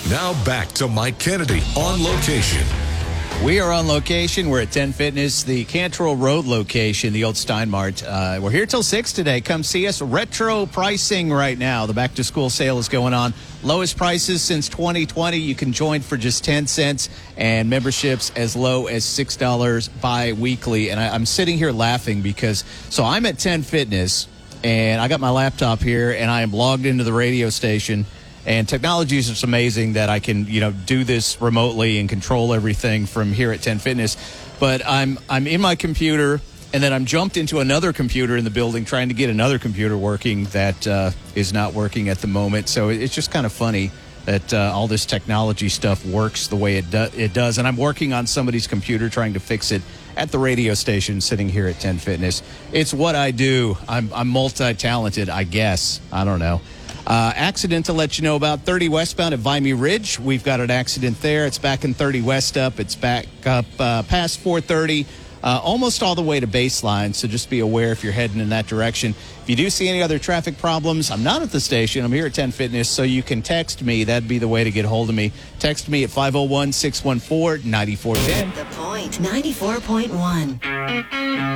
Now back to Mike Kennedy on location. We are on location. We're at 10 Fitness, the Cantrell Road location, the old Steinmart. We're here till 6 today. Come see us. Retro pricing right now. The back-to-school sale is going on. Lowest prices since 2020. You can join for just 10 cents and memberships as low as $6 bi-weekly. And I'm sitting here laughing because, so I'm at 10 Fitness, and I got my laptop here, and I am logged into the radio station. And technology is just amazing that I can, do this remotely and control everything from here at 10 Fitness. But I'm in my computer, and then I'm jumped into another computer in the building trying to get another computer working that is not working at the moment. So it's just kind of funny that all this technology stuff works the way it does. And I'm working on somebody's computer trying to fix it at the radio station sitting here at 10 Fitness. It's what I do. I'm multi-talented, I guess. I don't know. Accident to let you know about 30 westbound at Vimy Ridge. We've got an accident there. It's back in 30 west up. It's back up past 430, almost all the way to Baseline. So just be aware if you're heading in that direction. If you do see any other traffic problems, I'm not at the station. I'm here at 10 Fitness, so you can text me. That'd be the way to get a hold of me. Text me at 501-614-9410. The Point 94.1.